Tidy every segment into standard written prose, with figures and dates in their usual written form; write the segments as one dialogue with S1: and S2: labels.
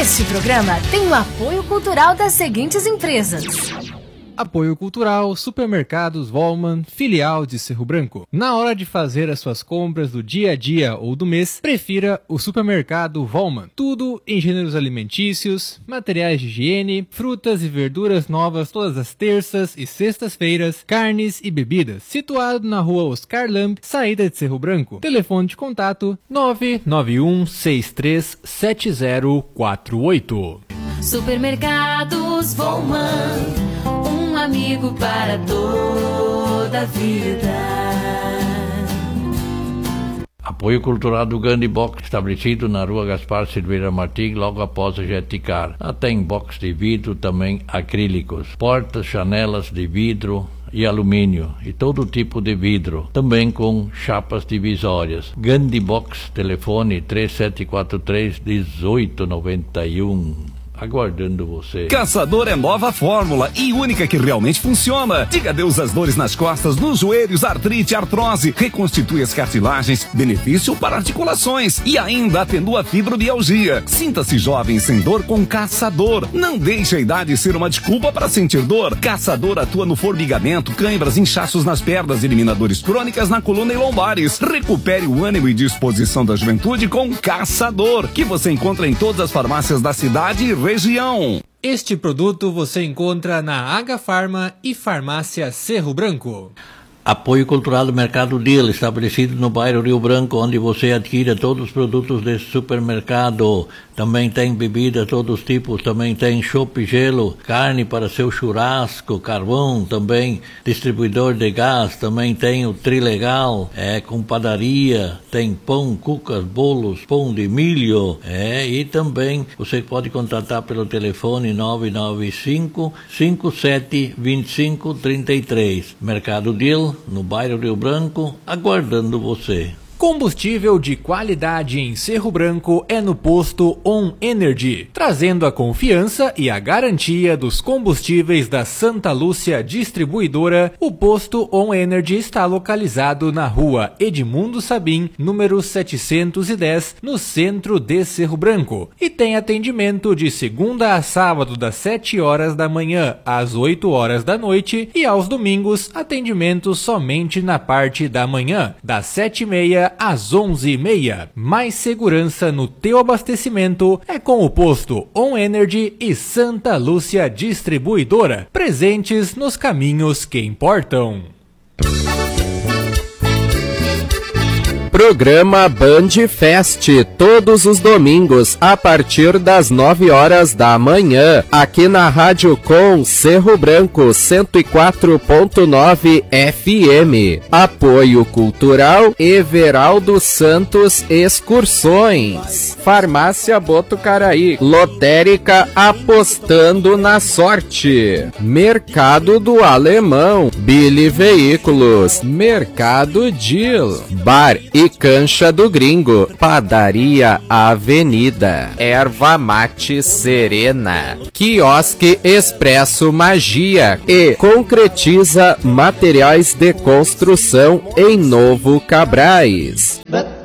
S1: Este programa tem o apoio cultural das seguintes empresas:
S2: Apoio Cultural, Supermercados Volman, filial de Cerro Branco. Na hora de fazer as suas compras do dia a dia ou do mês, prefira o Supermercado Volman. Tudo em gêneros alimentícios, materiais de higiene, frutas e verduras novas todas as terças e sextas-feiras, carnes e bebidas. Situado na rua Oscar Lamb, saída de Cerro Branco. Telefone de contato 991637048.
S3: Supermercados Volman, um amigo para toda a vida.
S4: Apoio cultural do Gandhi Box, estabelecido na rua Gaspar Silveira Martins, logo após a Jeticar. Tem box de vidro, também acrílicos, portas, janelas de vidro e alumínio e todo tipo de vidro, também com chapas divisórias. Gandhi Box, telefone 3743-1891. Aguardando você.
S5: Caçador é nova fórmula e única que realmente funciona. Diga adeus às dores nas costas, nos joelhos, artrite, artrose. Reconstitui as cartilagens, benefício para articulações e ainda atenua a fibromialgia. Sinta-se jovem sem dor com Caçador. Não deixe a idade ser uma desculpa para sentir dor. Caçador atua no formigamento, cãibras, inchaços nas pernas, elimina dores crônicas na coluna e lombares. Recupere o ânimo e disposição da juventude com Caçador, que você encontra em todas as farmácias da cidade e região.
S2: Este produto você encontra na Agafarma e Farmácia Cerro Branco.
S4: Apoio cultural do Mercado Deal, estabelecido no bairro Rio Branco, onde você adquire todos os produtos desse supermercado. Também tem bebida, todos os tipos, também tem chopp e gelo, carne para seu churrasco, carvão, também distribuidor de gás, também tem o Trilegal, com padaria, tem pão, cucas, bolos, pão de milho, e também você pode contatar pelo telefone 995-572533. Mercado Deal, no bairro Rio Branco, aguardando você.
S2: Combustível de qualidade em Cerro Branco é no posto On Energy, trazendo a confiança e a garantia dos combustíveis da Santa Lúcia Distribuidora. O posto On Energy está localizado na rua Edmundo Sabim, número 710, no centro de Cerro Branco, e tem atendimento de segunda a sábado das 7 horas da manhã às 8 horas da noite e aos domingos atendimento somente na parte da manhã, das 7h30 às 11h30. Mais segurança no teu abastecimento é com o posto On Energy e Santa Lúcia Distribuidora, presentes nos caminhos que importam.
S6: Programa Band Fest, todos os domingos, a partir das 9 horas da manhã, aqui na Rádio Com Cerro Branco 104.9 FM. Apoio Cultural Everaldo Santos Excursões. Farmácia Botucaraí, lotérica apostando na sorte. Mercado do Alemão, Billy Veículos, Mercado Deal, Bar e Cancha do Gringo, Padaria Avenida, Erva Mate Serena, Quiosque Expresso Magia e Concretiza Materiais de Construção em Novo Cabrais.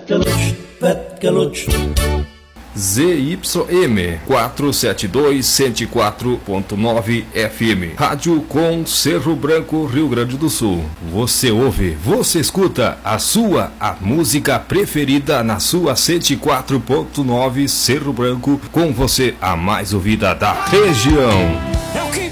S7: ZYM 472 104.9 FM. Rádio Com Cerro Branco, Rio Grande do Sul. Você ouve, você escuta a música preferida na sua 104.9 Cerro Branco, com você a mais ouvida da região.